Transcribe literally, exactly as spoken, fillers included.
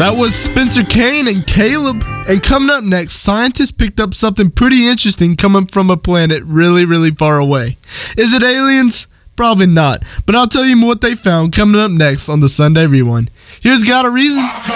That was Spencer Kane and Caleb. And coming up next, scientists picked up something pretty interesting coming from a planet really, really far away. Is it aliens? Probably not. But I'll tell you what they found coming up next on the Sunday Rewind. Here's Got a Reason.